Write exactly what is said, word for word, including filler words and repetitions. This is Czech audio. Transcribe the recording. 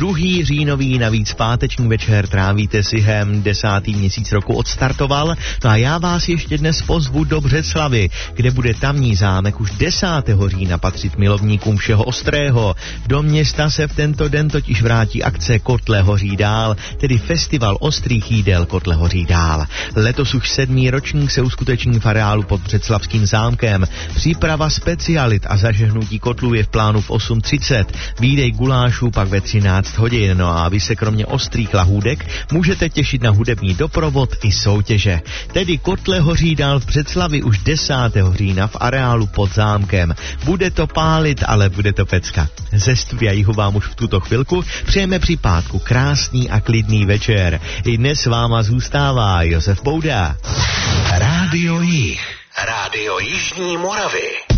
Druhý říjnový navíc páteční večer trávíte si hem, desátý měsíc roku odstartoval, no a já vás ještě dnes pozvu do Břeclavi, kde bude tamní zámek už desátého října patřit milovníkům všeho ostrého. Do města se v tento den totiž vrátí akce Kotle hoří dál, tedy festival ostrých jídel Kotle hoří dál. Letos už sedmý ročník se uskuteční v areálu pod Břeclavským zámkem. Příprava specialit a zažehnutí kotlů je v plánu v osm třicet, výdej gulášů pak ve třináct hodin, no a vy se kromě ostrých lahůdek můžete těšit na hudební doprovod i soutěže. Tedy Kotle hoří dál v Břeclavi už desátého října v areálu pod zámkem. Bude to pálit, ale bude to pecka. Ze studia Jihu vám už v tuto chvilku přejeme při pátku krásný a klidný večer. I dnes s váma zůstává Josef Bouda. Rádio Jih. Rádio Jižní Moravy.